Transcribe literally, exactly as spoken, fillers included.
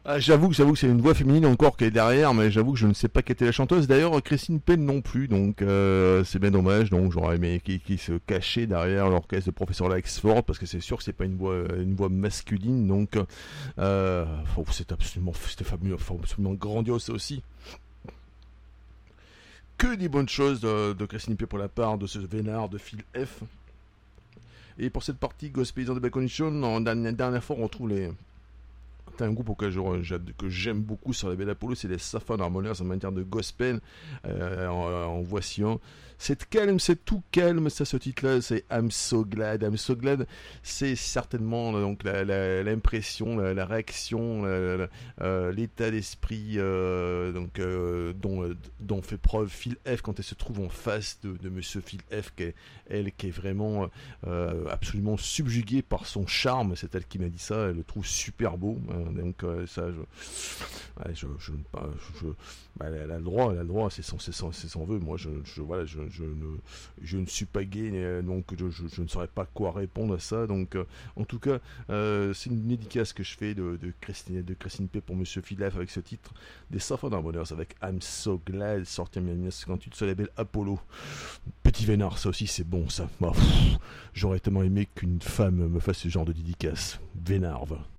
Ah, j'avoue que j'avoue que c'est une voix féminine encore qui est derrière, mais j'avoue que je ne sais pas qui était la chanteuse. D'ailleurs, Christine Penn non plus, donc euh, c'est bien dommage. Donc j'aurais aimé qui, qui se cachait derrière l'orchestre de professeur Laxford, parce que c'est sûr que c'est pas une voix une voix masculine. Donc euh, oh, c'est absolument c'était fabuleux, absolument grandiose aussi. Que des bonnes choses de, de Christine Penn pour la part de ce vénard de Phil F. Et pour cette partie Gospel de Bacon Show, la dernière fois on retrouve les c'est un groupe auquel je, que j'aime beaucoup sur la Belle Apollo, c'est les Saffron Harmoniers en matière de gospel. Euh, en, en voici un. C'est calme, c'est tout calme, ça, ce titre-là, c'est I'm So Glad. I'm So Glad, c'est certainement donc la, la, l'impression, la, la réaction, la, la, euh, l'état d'esprit euh, donc, euh, dont, dont fait preuve Phil F quand elle se trouve en face de, de Monsieur Phil F, qui est, elle qui est vraiment euh, absolument subjuguée par son charme. C'est elle qui m'a dit ça, elle le trouve super beau. Donc euh, ça, je, ouais, je, je, je, je bah, elle a le droit, elle a le droit, c'est son, c'est son, c'est son vœu. Moi, je, je voilà, je, je ne, je ne suis pas gay, donc je, je, je ne saurais pas quoi répondre à ça. Donc, euh, en tout cas, euh, c'est une dédicace que je fais de, de Christine, de Christine P pour Monsieur Philaf avec ce titre des Saffron Harmoniers avec I'm So Glad, sorti en dix-neuf cent cinquante-huit sur la label Apollo. Petit vénard, ça aussi, c'est bon, ça. Bah, pff, j'aurais tellement aimé qu'une femme me fasse ce genre de dédicace. Vénarve.